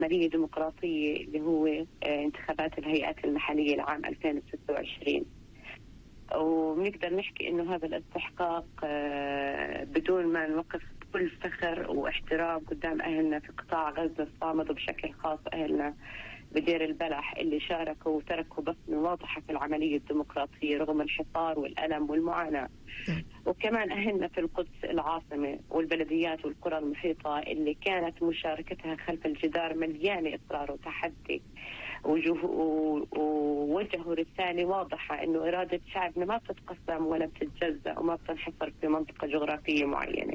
عملية ديمقراطية اللي هو انتخابات الهيئات المحلية لعام 2026. وبنقدر نحكي إنه هذا الاستحقاق بدون ما نوقف بكل فخر واحترام قدام أهلنا في قطاع غزة الصامد، وبشكل خاص أهلنا بدير البلح اللي شاركوا وتركوا بصمة واضحة في العملية الديمقراطية رغم الحصار والألم والمعاناة. وكمان أهلنا في القدس العاصمة والبلديات والقرى المحيطة اللي كانت مشاركتها خلف الجدار مليانة إصرار وتحدي، ووجهوا رسالة واضحة إنه إرادة شعبنا ما بتتقسم ولا بتتجزأ وما بتنحصر في منطقة جغرافية معينة.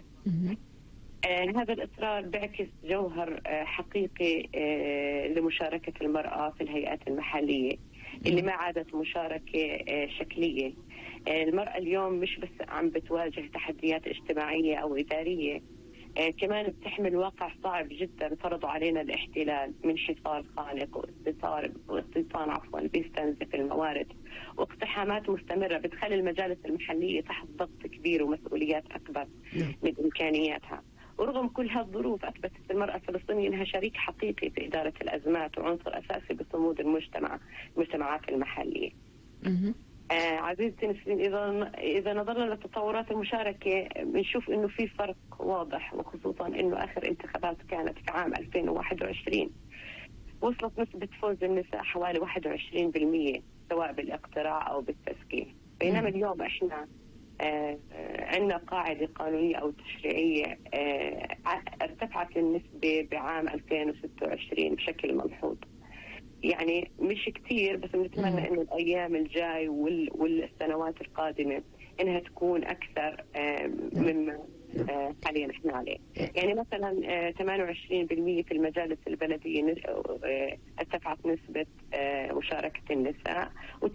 هذا الإصرار بيعكس جوهر حقيقي لمشاركة المرأة في الهيئات المحلية اللي ما عادت مشاركة شكلية. المرأة اليوم مش بس عم بتواجه تحديات اجتماعية أو إدارية، كمان بتحمل واقع صعب جدا فرضوا علينا الاحتلال من حصار خانق واستيطان بيستنزف الموارد واقتحامات مستمرة بتخلي المجالس المحلية تحت ضغط كبير ومسؤوليات أكبر من إمكانياتها. ورغم كل هالظروف أثبتت المرأة الفلسطينية أنها شريك حقيقي في إدارة الأزمات وعنصر أساسي بصمود المجتمعات المحلية. عزيزتي نسرين، إذا نظرنا لتطورات المشاركة بنشوف إنه في فرق واضح، وخصوصا إنه آخر انتخابات كانت في عام 2021 وصلت نسبة فوز النساء حوالي 21% سواء بالاقتراع أو بالتسكين، بينما اليوم إحنا عندنا قاعدة قانونية أو تشريعية ارتفعت النسبة بعام 2026 بشكل ملحوظ. يعني مش كتير، بس بنتمنى إنه الأيام الجاي والسنوات القادمة إنها تكون أكثر مما حاليا إحنا عليه. يعني مثلا 28% في المجالس البلدية ارتفعت نسبة مشاركة النساء،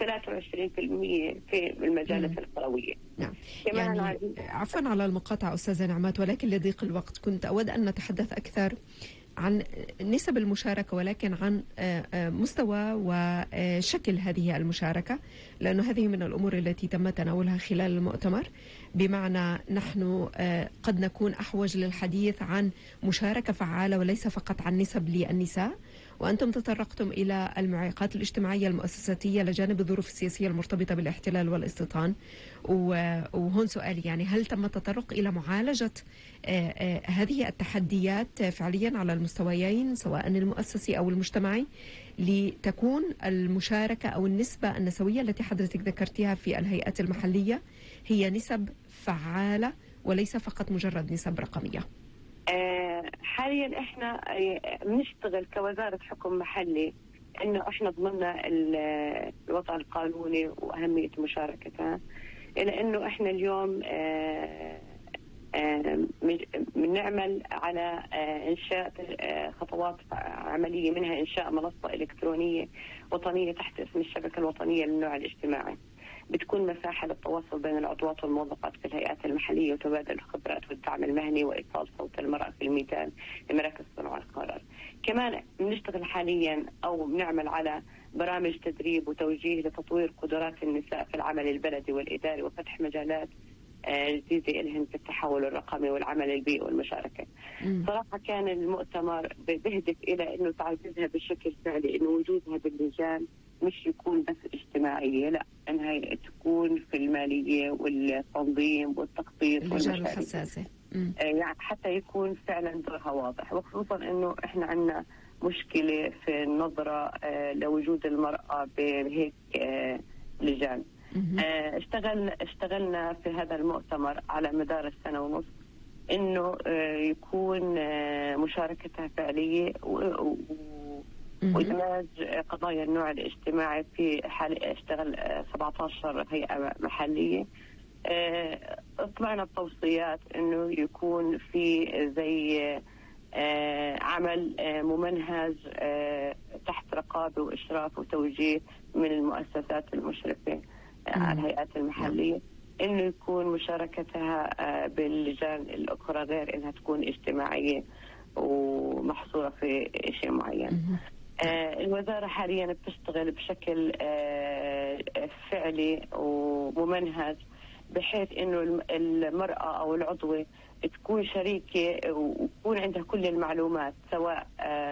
و23% في المجالس القروية. نعم. يعني عفوا على المقاطعة أستاذة نعمات، ولكن لضيق الوقت كنت أود أن نتحدث أكثر عن نسب المشاركة، ولكن عن مستوى وشكل هذه المشاركة، لأنه هذه من الأمور التي تم تناولها خلال المؤتمر. بمعنى نحن قد نكون أحوج للحديث عن مشاركة فعالة وليس فقط عن نسب للنساء. وأنتم تطرقتم إلى المعيقات الاجتماعية المؤسساتية لجانب الظروف السياسية المرتبطة بالاحتلال والاستيطان. وهون سؤالي، يعني هل تم التطرق إلى معالجة هذه التحديات فعليا على المستويين سواء المؤسسي أو المجتمعي لتكون المشاركة أو النسبة النسوية التي حضرتك ذكرتها في الهيئات المحلية هي نسب فعالة وليس فقط مجرد نسب رقمية؟ حاليا احنا بنشتغل كوزارة حكم محلي انه احنا ضمننا الوضع القانوني واهمية مشاركتها، الى انه احنا اليوم بنعمل على انشاء خطوات عملية، منها انشاء منصة الكترونية وطنية تحت اسم الشبكة الوطنية للنوع الاجتماعي، بتكون مساحة للتواصل بين العضوات والموظفات في الهيئات المحلية وتبادل الخبرات والدعم المهني وإيصال صوت المرأة في الميدان لمراكز صنع القرار. كمان بنشتغل حاليا أو بنعمل على برامج تدريب وتوجيه لتطوير قدرات النساء في العمل البلدي والإداري وفتح مجالات جديدة لهن في التحول الرقمي والعمل البيئي والمشاركة. صراحة كان المؤتمر بيهدف إلى إنه تعزيزها بشكل فعلي، إنه وجودها باللجان مش يكون بس اجتماعية، لا، انها تكون في المالية والتنظيم والتخطيط اللجان الحساسة، يعني حتى يكون فعلا دورها واضح. وخصوصا انه احنا عندنا مشكلة في النظرة لوجود المرأة بهيك لجان. اشتغلنا في هذا المؤتمر على مدار السنة ونص انه يكون مشاركتها فعلية وإدماج قضايا النوع الاجتماعي في حال اشتغل 17 هيئة محلية. طلعنا بتوصيات إنه يكون في زي عمل ممنهج تحت رقابة وإشراف وتوجيه من المؤسسات المشرفة على الهيئات المحلية، إنه يكون مشاركتها باللجان الأخرى غير إنها تكون اجتماعية ومحصورة في شيء معين. الوزارة حاليا بتشتغل بشكل فعلي وممنهج بحيث انه المرأة او العضوة تكون شريكة ويكون عندها كل المعلومات، سواء